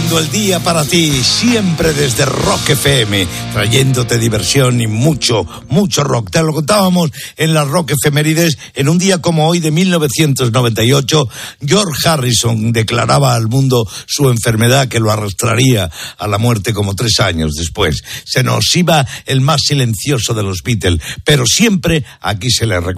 Poniendo el día para ti, siempre desde Rock FM, trayéndote diversión y mucho rock. Te lo contábamos en las Rock Efemérides. En un día como hoy de 1998, George Harrison declaraba al mundo su enfermedad que lo arrastraría a la muerte como 3 años después. Se nos iba el más silencioso de los Beatles, pero siempre aquí se le recuerda.